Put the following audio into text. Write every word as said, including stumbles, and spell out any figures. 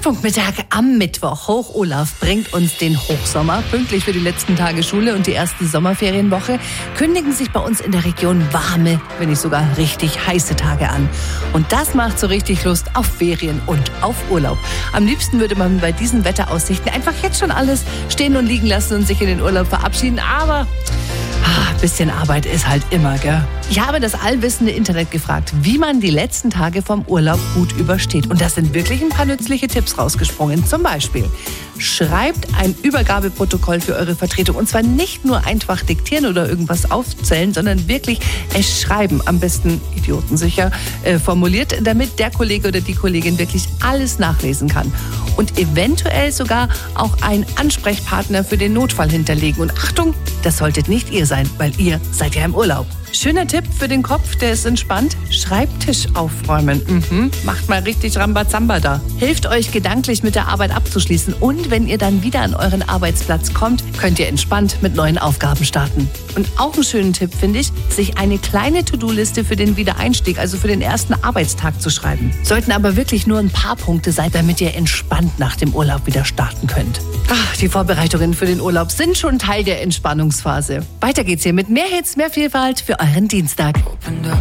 Rundfunkmittag am Mittwoch. Hoch-Olaf bringt uns den Hochsommer. Pünktlich für die letzten Tage Schule und die erste Sommerferienwoche kündigen sich bei uns in der Region warme, wenn nicht sogar richtig heiße Tage an. Und das macht so richtig Lust auf Ferien und auf Urlaub. Am liebsten würde man bei diesen Wetteraussichten einfach jetzt schon alles stehen und liegen lassen und sich in den Urlaub verabschieden. Aber ein bisschen Arbeit ist halt immer, gell? Ich habe das allwissende Internet gefragt, wie man die letzten Tage vom Urlaub gut übersteht. Und da sind wirklich ein paar nützliche Tipps rausgesprungen. Zum Beispiel, schreibt ein Übergabeprotokoll für eure Vertretung. Und zwar nicht nur einfach diktieren oder irgendwas aufzählen, sondern wirklich es schreiben. Am besten idiotensicher äh, formuliert, damit der Kollege oder die Kollegin wirklich alles nachlesen kann. Und eventuell sogar auch einen Ansprechpartner für den Notfall hinterlegen. Und Achtung, das solltet nicht ihr sein, weil ihr seid ja im Urlaub. Schöner Tipp für den Kopf, der ist entspannt. Schreibtisch aufräumen. Mhm. Macht mal richtig Rambazamba da. Hilft euch gedanklich mit der Arbeit abzuschließen. Und wenn ihr dann wieder an euren Arbeitsplatz kommt, könnt ihr entspannt mit neuen Aufgaben starten. Und auch einen schönen Tipp finde ich, sich eine kleine To-Do-Liste für den Wiedereinstieg, also für den ersten Arbeitstag zu schreiben. Sollten aber wirklich nur ein paar Punkte sein, damit ihr entspannt nach dem Urlaub wieder starten könnt. Ach, die Vorbereitungen für den Urlaub sind schon Teil der Entspannungsphase. Weiter geht's hier mit mehr Hits, mehr Vielfalt für euren Dienstag.